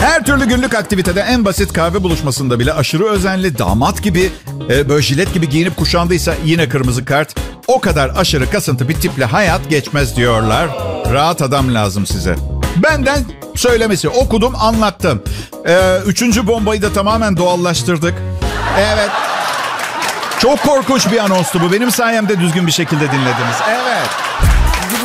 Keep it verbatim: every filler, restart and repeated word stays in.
Her türlü günlük aktivitede, en basit kahve buluşmasında bile aşırı özenli, damat gibi, e, böyle jilet gibi giyinip kuşandıysa yine kırmızı kart. O kadar aşırı kasıntı bir tiple hayat geçmez diyorlar. Rahat adam lazım size. Benden söylemesi, okudum, anlattım. Ee, üçüncü bombayı da tamamen doğallaştırdık. Evet. Çok korkunç bir anonstu bu. Benim sayemde düzgün bir şekilde dinlediniz. Evet.